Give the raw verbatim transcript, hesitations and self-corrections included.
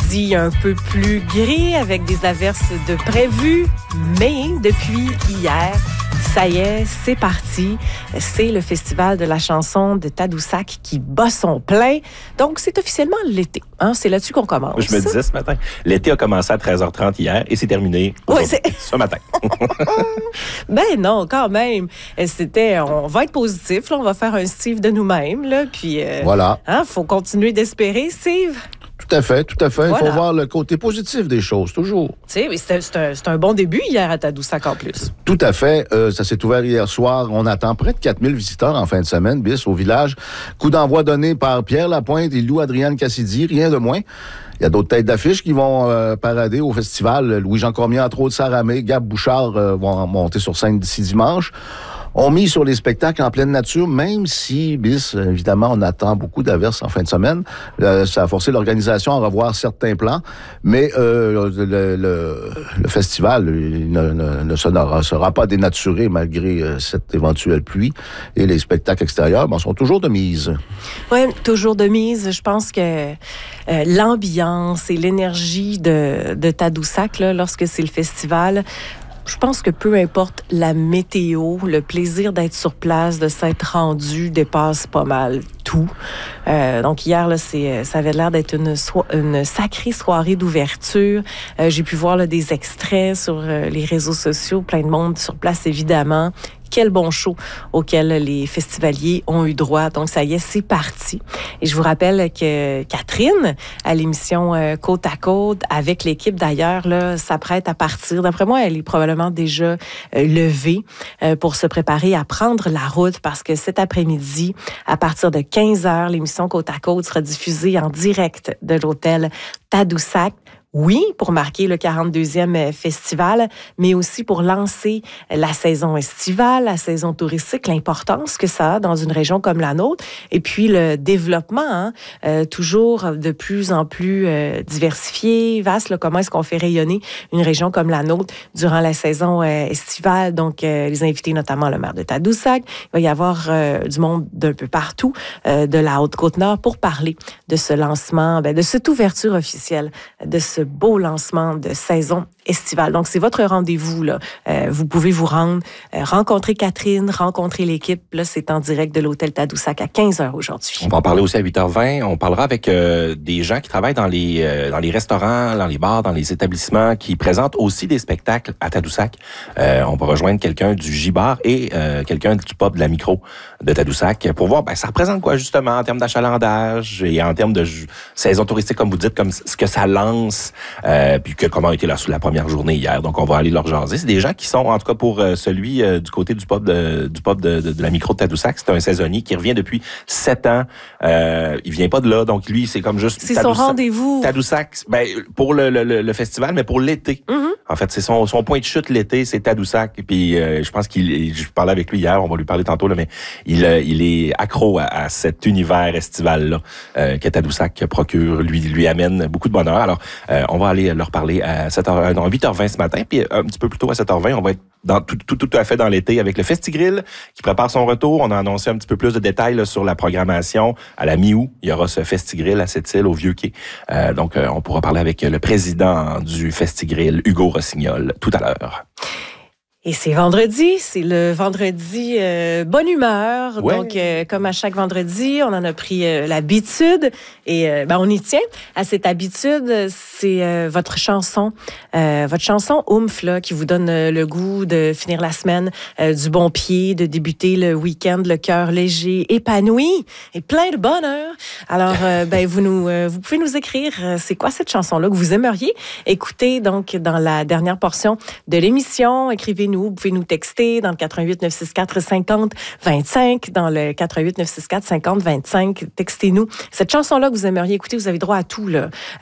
après-midi un peu plus gris avec des averses de prévues. Mais depuis hier, ça y est, c'est parti. C'est le Festival de la chanson de Tadoussac qui bat son plein. Donc, c'est officiellement l'été. Hein? C'est là-dessus qu'on commence. Je me disais ce matin, l'été a commencé à treize heures trente hier et c'est terminé ouais, c'est... ce matin. Ben non, quand même. C'était, on va être positif, là, on va faire un Steve de nous-mêmes. Là, puis, euh, voilà. Hein, faut continuer d'espérer, Steve. Tout à fait, tout à fait. Voilà. Il faut voir le côté positif des choses, toujours. Tu sais, c'est, c'est, un, c'est un bon début hier à Tadoussac en plus. Tout à fait. Euh, ça s'est ouvert hier soir. On attend près de quatre mille visiteurs en fin de semaine, bis, au village. Coup d'envoi donné par Pierre Lapointe et Lou Adrienne Cassidy, rien de moins. Il y a d'autres têtes d'affiche qui vont euh, parader au festival. Louis-Jean Cormier, entre autres, Sarah May, Gab Bouchard euh, vont monter sur scène d'ici dimanche. On mise sur les spectacles en pleine nature, même si, bis, évidemment, on attend beaucoup d'averses en fin de semaine. Euh, ça a forcé l'organisation à revoir certains plans, mais euh, le, le, le festival il ne, ne, ne sera, sera pas dénaturé malgré euh, cette éventuelle pluie. Et les spectacles extérieurs ben, sont toujours de mise. Oui, toujours de mise. Je pense que euh, l'ambiance et l'énergie de, de Tadoussac, là, lorsque c'est le festival, je pense que peu importe la météo, le plaisir d'être sur place, de s'être rendu, dépasse pas mal tout. Euh, donc hier, là, c'est, ça avait l'air d'être une, so- une sacrée soirée d'ouverture. Euh, j'ai pu voir là, des extraits sur euh, les réseaux sociaux, plein de monde sur place évidemment. Quel bon show auquel les festivaliers ont eu droit. Donc, ça y est, c'est parti. Et je vous rappelle que Catherine, à l'émission euh, Côte à Côte, avec l'équipe d'ailleurs, là, s'apprête à partir. D'après moi, elle est probablement déjà euh, levée euh, pour se préparer à prendre la route parce que cet après-midi, à partir de quinze heures, l'émission Côte à Côte sera diffusée en direct de l'hôtel Tadoussac. Oui, pour marquer le quarante-deuxième festival, mais aussi pour lancer la saison estivale, la saison touristique, l'importance que ça a dans une région comme la nôtre, et puis le développement, hein, euh, toujours de plus en plus euh, diversifié, vaste, là, comment est-ce qu'on fait rayonner une région comme la nôtre durant la saison euh, estivale. Donc, euh, les invités, notamment le maire de Tadoussac, il va y avoir euh, du monde d'un peu partout, euh, de la Haute-Côte-Nord, pour parler de ce lancement, ben, de cette ouverture officielle, de ce beau lancement de saison estivale. Donc, c'est votre rendez-vous, là. Euh, vous pouvez vous rendre, euh, rencontrer Catherine, rencontrer l'équipe. Là, c'est en direct de l'hôtel Tadoussac à quinze heures aujourd'hui. On va en parler aussi à huit heures vingt. On parlera avec euh, des gens qui travaillent dans les euh, dans les restaurants, dans les bars, dans les établissements, qui présentent aussi des spectacles à Tadoussac. Euh, on va rejoindre quelqu'un du J-Bar et euh, quelqu'un du pub de la Micro de Tadoussac pour voir, ben, ça représente quoi, justement, en termes d'achalandage et en termes de j- saison touristique, comme vous dites, comme ce que ça lance, euh, puis que comment a été la, la première journée hier. Donc, on va aller leur jaser. C'est des gens qui sont, en tout cas pour euh, celui euh, du côté du pub de, du pub de, de, de la Micro de Tadoussac, c'est un saisonnier qui revient depuis sept ans. Euh, il vient pas de là, donc lui, c'est comme juste... C'est Tadoussac, son rendez-vous. Tadoussac, ben, pour le, le, le festival, mais pour l'été. Mm-hmm. En fait, c'est son, son point de chute l'été, c'est Tadoussac. Et puis, euh, je pense qu'il... Je parlais avec lui hier, on va lui parler tantôt, là, mais il, euh, il est accro à, à cet univers estival-là euh, que Tadoussac procure, lui, lui amène beaucoup de bonheur. Alors, euh, on va aller leur parler à sept heures, non, huit heures vingt ce matin, puis un petit peu plus tôt à sept heures vingt, on va être dans, tout, tout, tout à fait dans l'été avec le Festigrill qui prépare son retour. On a annoncé un petit peu plus de détails là, sur la programmation. À la mi-août, il y aura ce Festigrill à Sept-Îles, au Vieux-Quai. Euh, donc, euh, on pourra parler avec le président du Festigrill, Hugo Rossignol, tout à l'heure. Et c'est vendredi, c'est le vendredi euh, bonne humeur. Ouais. Donc, euh, comme à chaque vendredi, on en a pris euh, l'habitude et euh, ben, on y tient à cette habitude. C'est euh, votre chanson, euh, votre chanson Oomph, là, qui vous donne euh, le goût de finir la semaine euh, du bon pied, de débuter le week-end, le cœur léger, épanoui et plein de bonheur. Alors, euh, ben, vous nous, euh, vous pouvez nous écrire, euh, c'est quoi cette chanson-là que vous aimeriez écouter donc dans la dernière portion de l'émission. Écrivez nous, vous pouvez nous texter dans le quatre un huit neuf six quatre cinquante vingt-cinq, dans le quatre un huit neuf six quatre cinquante vingt-cinq. Textez-nous cette chanson-là que vous aimeriez écouter. Vous avez droit à tout, là.